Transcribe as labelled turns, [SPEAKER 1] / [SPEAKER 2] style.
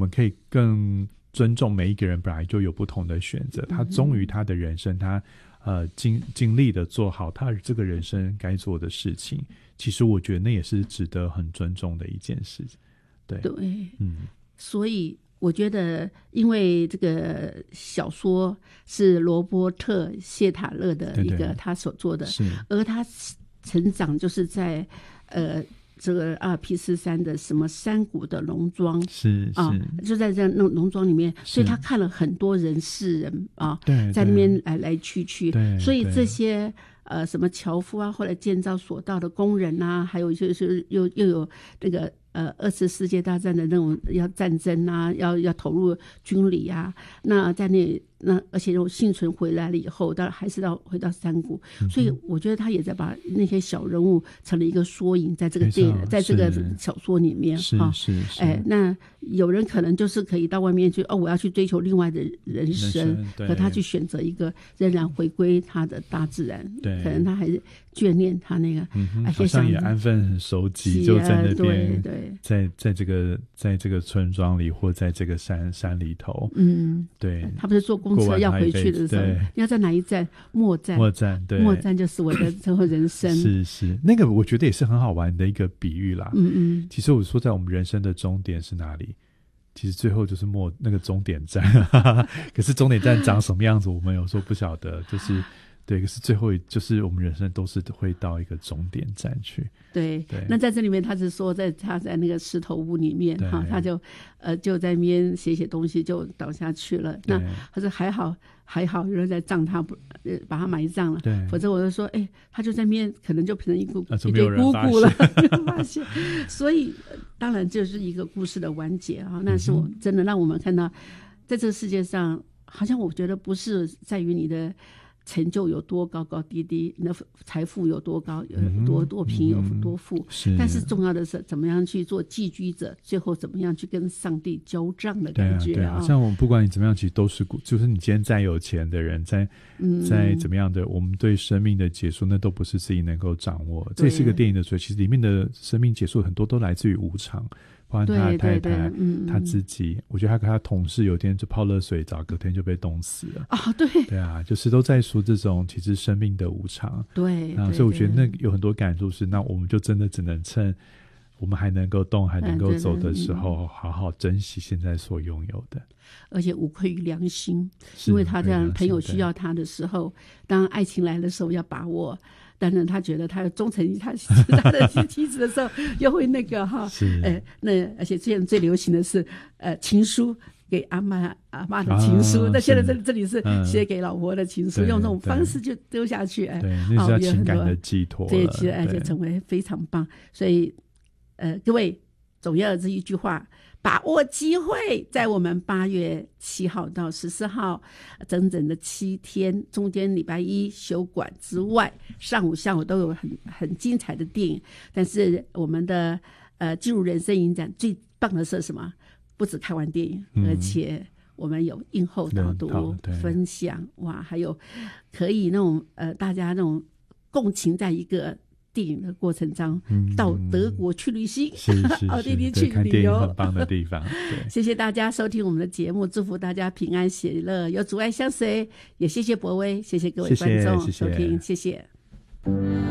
[SPEAKER 1] 们可以更尊重每一个人本来就有不同的选择，他忠于他的人生，他尽力的做好他这个人生该做的事情，其实我觉得那也是值得很尊重的一件事。对，
[SPEAKER 2] 所以我觉得因为这个小说是罗伯特谢塔勒的一个他所做的，而他成长就是在这个阿尔卑斯山的什么山谷的农庄，就在这农庄里面，所以他看了很多人世人啊，在那边来去，所以这些什么樵夫啊，后来建造索道的工人啊，还有就是又有这个二次世界大战的那种要战争啊，要投入军旅啊，那在那而且又幸存回来了以后，当然还是要回到山谷，所以我觉得他也在把那些小人物成了一个缩影，在这个电影，在这个小说里面哈。那有人可能就是可以到外面去我要去追求另外的人生，可他去选择一个仍然回归他的大自然，可能他还是眷恋他那个，
[SPEAKER 1] 好像也安分很守己，就在那边，在这个村庄里，或在这个山里头，对，
[SPEAKER 2] 他不是坐公车要回去的时候，要在哪一站？末站，对，末站就是我的最后人生。
[SPEAKER 1] 是那个，我觉得也是很好玩的一个比喻啦。其实我说，在我们人生的终点是哪里？其实最后就是那个终点站，可是终点站长什么样子，我们有时候不晓得，就是。对，可是最后就是我们人生都是会到一个终点站去。对，
[SPEAKER 2] 那在这里面他是说他在那个石头屋里面他就在那边写东西就倒下去了。那他说还好有人在葬他，把他埋葬了，否则我就说他就在那边可能就变成一堆姑姑了，没有发现。所以当然就是一个故事的完结啊，那是我真的让我们看到在这个世界上，好像我觉得不是在于你的成就有多高高低低，那财富有多高，有多贫有多富，但是重要的是怎么样去做寄居者，最后怎么样去跟上帝交账的感觉。
[SPEAKER 1] 对啊，像我们不管你怎么样，其实都是就是你今天再有钱的人，再怎么样的，我们对生命的结束那都不是自己能够掌握。这是一个电影的，所以其实里面的生命结束很多都来自于无常。包括他的太太，他自己，我觉得他跟他同事有天就泡热水澡，隔天就被冻死了。对啊，就是都在说这种其实生命的无常。对，所以我觉得那有很多感触是，那我们就真的只能趁我们还能够动、还能够走的时候，好好珍惜现在所拥有的。
[SPEAKER 2] 而且无愧于良心，因为他这样朋友需要他的时候，当爱情来的时候要把握。但是他觉得他要忠诚于他的妻子的时候，又会那个那而且现在最流行的是情书给阿妈的情书，那现在这里是写给老婆的情书，用这种方式就丢下去，
[SPEAKER 1] 对，那是他情感的寄托了，
[SPEAKER 2] 对，其实而且成为非常棒。所以各位总要这一句话。把握机会，在我们8月7号到14号整整的7天，中间礼拜一休馆之外，上午下午都有很精彩的电影。但是我们的进入人生影展最棒的是什么？不只看完电影，而且我们有映后导读分享，哇，还有可以那种大家那种共情在一个电影的过程中，到德国去旅行，奥地利去旅游，
[SPEAKER 1] 很棒的地方。
[SPEAKER 2] 谢谢大家收听我们的节目，祝福大家平安喜乐，有阻碍相随。也谢谢博威，谢谢各位观众收听，谢谢。